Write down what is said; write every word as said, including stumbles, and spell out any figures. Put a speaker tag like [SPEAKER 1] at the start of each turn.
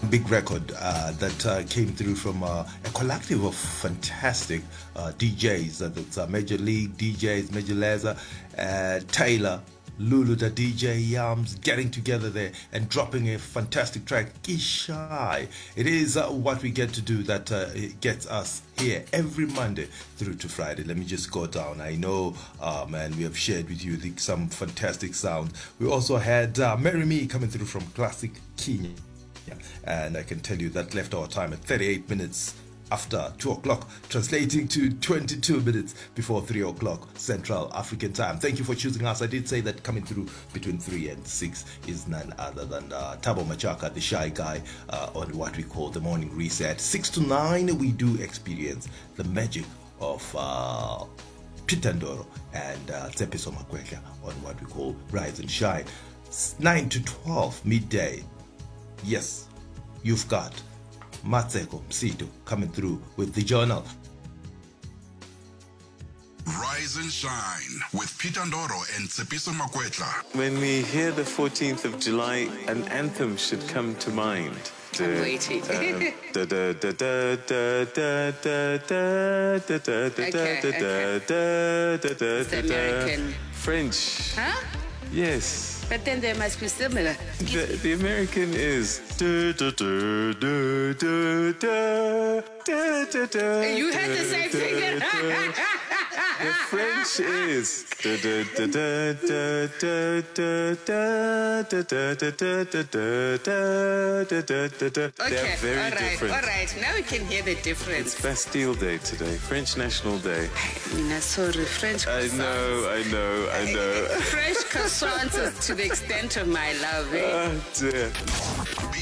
[SPEAKER 1] big record uh, that uh, came through from uh, a collective of fantastic uh, D Js. Uh, that's uh, Major League D Js, Major Lazer, uh, Taylor, Lulu, the D J Yams, getting together there and dropping a fantastic track, Ishai. It is uh, what we get to do that uh, it gets us here every Monday through to Friday. Let me just go down. I know, uh, man, we have shared with you the, some fantastic sound. We also had uh, Marry Me coming through from Classic Kenya. And I can tell you that left our time at thirty-eight minutes after two o'clock, translating to twenty-two minutes before three o'clock Central African time. Thank you for choosing us. I did say that coming through between three and six is none other than uh, Thabo Machaka, the shy guy, uh, on what we call the morning reset. six to nine, we do experience the magic of uh, Peter Ndoro and uh, Tsepiso Makwetla on what we call Rise and Shine. nine to twelve, midday. Yes, you've got Matseko Msito coming through with the journal.
[SPEAKER 2] Rise and Shine with Peter Ndoro and Tsepiso Makwetla.
[SPEAKER 3] When we hear the fourteenth of July, an anthem should come to mind.
[SPEAKER 4] I'm waiting.
[SPEAKER 3] Okay,
[SPEAKER 4] It's American.
[SPEAKER 3] French.
[SPEAKER 4] Huh?
[SPEAKER 3] Yes.
[SPEAKER 4] But then they must be similar.
[SPEAKER 3] The, the American is. You
[SPEAKER 4] had the same thing.
[SPEAKER 3] The French is. They're
[SPEAKER 4] Okay,
[SPEAKER 3] very
[SPEAKER 4] all right,
[SPEAKER 3] different.
[SPEAKER 4] all right. Now we can hear the difference.
[SPEAKER 3] It's Bastille Day today, French National Day.
[SPEAKER 4] Mina, sorry, French
[SPEAKER 3] I
[SPEAKER 4] croissants.
[SPEAKER 3] know, I know, I know.
[SPEAKER 4] French croissants is to the extent of my love, eh?
[SPEAKER 3] Oh dear.